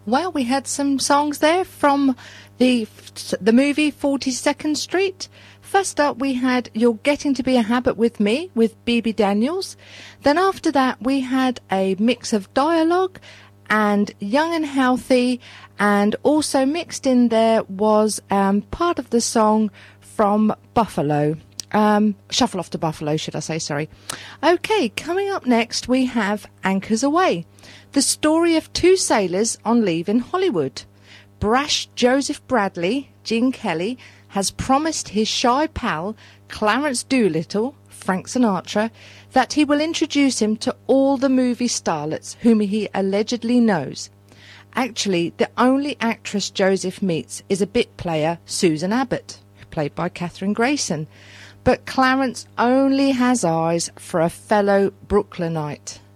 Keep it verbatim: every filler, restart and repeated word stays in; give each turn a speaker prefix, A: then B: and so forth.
A: Well, we had some songs there from the the movie forty-second Street. First up, we had You're Getting to Be a Habit with Me with B B Daniels. Then after that, we had a mix of dialogue and Young and Healthy, and also mixed in there was um, part of the song from Buffalo. Um, Shuffle Off to Buffalo, should I say, sorry. Okay, coming up next, we have Anchors Aweigh, the story of two sailors on leave in Hollywood. Brash Joseph Bradley, Gene Kelly, has promised his shy pal, Clarence Doolittle, Frank Sinatra, that he will introduce him to all the movie starlets whom he allegedly knows. Actually, the only actress Joseph meets is a bit player, Susan Abbott, played by Katherine Grayson. But Clarence only has eyes for a fellow Brooklynite.